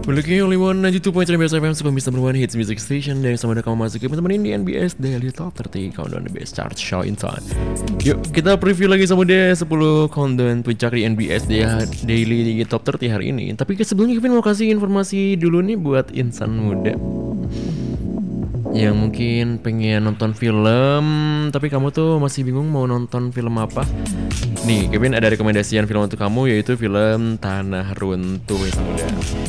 Memiliki only one 92.3 FM, sebuah Mr. One Hits Music Station. Dan sama ada kamu masuk ke teman-teman di NBS Daily Top 30 Countdown The Best Chart Show in Town. Yuk kita preview lagi sama dia 10 countdown puncak di NBS Daily Top 30 hari ini. Tapi sebelumnya Kevin mau kasih informasi dulu nih buat insan muda yang mungkin pengen nonton film tapi kamu tuh masih bingung mau nonton film apa. Nih Kevin ada rekomendasian film untuk kamu, yaitu film Tanah Runtuh, insan muda.